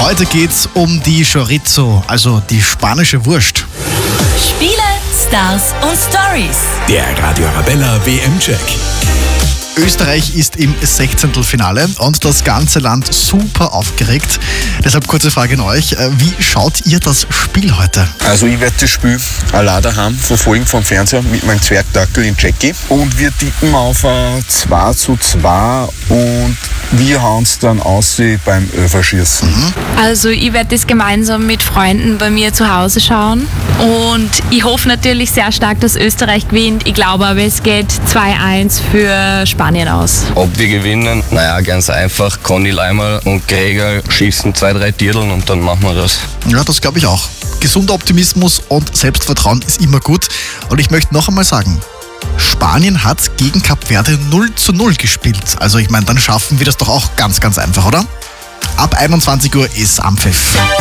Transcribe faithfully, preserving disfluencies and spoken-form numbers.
Heute geht's um die Chorizo, also die spanische Wurst. Spiele, Stars und Stories. Der Radio Arabella W M-Check. Österreich ist im Sechzehntelfinale und das ganze Land super aufgeregt. Deshalb kurze Frage an euch. Wie schaut ihr das Spiel heute? Also ich werde das Spiel allein daheim verfolgen vom Fernseher mit meinem Zwergdackel in Jackie. Und wir tippen auf ein zwei zu zwei und wir hauen es dann aus beim Öferschießen. Mhm. Also ich werde das gemeinsam mit Freunden bei mir zu Hause schauen. Und ich hoffe natürlich sehr stark, dass Österreich gewinnt. Ich glaube aber, es geht zwei eins für Spanien aus. Ob wir gewinnen? Naja, ganz einfach. Conny Leimer und Gregor schießen zwei, drei Tierdeln und dann machen wir das. Ja, das glaube ich auch. Gesunder Optimismus und Selbstvertrauen ist immer gut. Und ich möchte noch einmal sagen, Spanien hat gegen Kap Verde null zu null gespielt. Also ich meine, dann schaffen wir das doch auch ganz, ganz einfach, oder? Ab einundzwanzig Uhr ist Anpfiff.